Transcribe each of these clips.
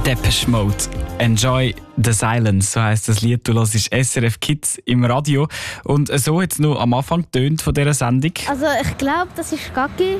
Depeche Mode. Enjoy the Silence, so heisst das Lied. Du hörst SRF Kids im Radio. Und so hat es noch am Anfang getönt von dieser Sendung. Also ich glaube, das ist Gaggi.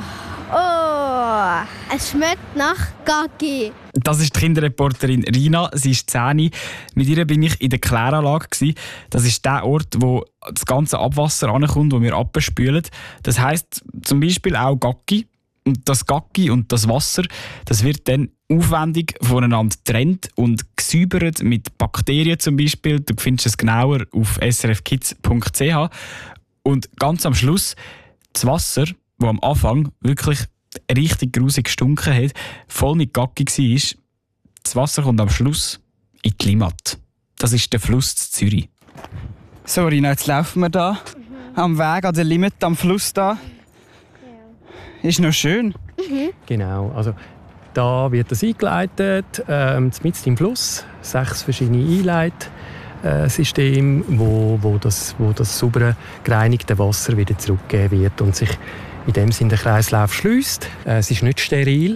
Oh, es schmeckt nach Gaggi. Das ist die Kinderreporterin Rina, sie ist 10. Mit ihr bin ich in der Kläranlage. Das ist der Ort, wo das ganze Abwasser ankommt, das wir abspülen. Das heisst zum Beispiel auch Gaggi. Und das Gaggi und das Wasser, das wird dann aufwendig voneinander getrennt und gesäubert mit Bakterien zum Beispiel. Du findest es genauer auf srfkids.ch. Und ganz am Schluss das Wasser, das am Anfang wirklich richtig grusig gestunken hat, voll mit Gaggi war, das Wasser kommt am Schluss in die Limmat. Das ist der Fluss zu Zürich. So, Rina, jetzt laufen wir da am Weg, an der Limmat, am Fluss da. Ist noch schön. Genau, also da wird das eingeleitet, mitten im Fluss, 6 verschiedene Einleitsysteme, wo das saubere, gereinigte Wasser wieder zurückgegeben wird und sich in dem Sinne der Kreislauf schliesst. Es ist nicht steril,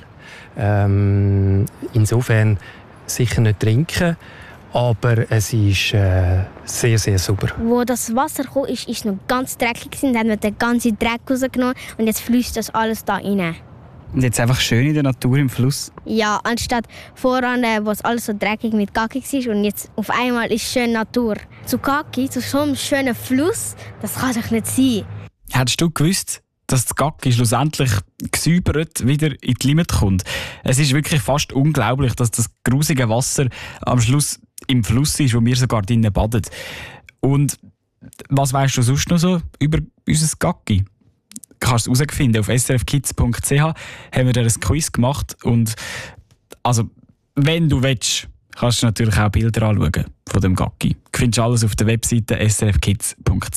insofern sicher nicht trinken, aber es ist sehr, sehr sauber. Wo das Wasser kam, ist noch ganz dreckig. Dann haben wir den ganzen Dreck rausgenommen und jetzt fließt das alles da rein. Und jetzt einfach schön in der Natur im Fluss. Ja, anstatt voran, wo es alles so dreckig mit Gaggi war und jetzt auf einmal ist schön Natur. Zu Gaggi, zu so einem schönen Fluss, das kann doch nicht sein. Hättest du gewusst, dass das Gaggi schlussendlich gesäubert wieder in die Limmat kommt? Es ist wirklich fast unglaublich, dass das grusige Wasser am Schluss im Fluss ist, wo wir sogar drinnen baden. Und was weisst du sonst noch so über unser Gaggi? Du kannst es herausfinden. Auf srfkids.ch haben wir dir ein Quiz gemacht. Und also, wenn du willst, kannst du natürlich auch Bilder anschauen von dem Gaggi. Du findest alles auf der Webseite srfkids.ch.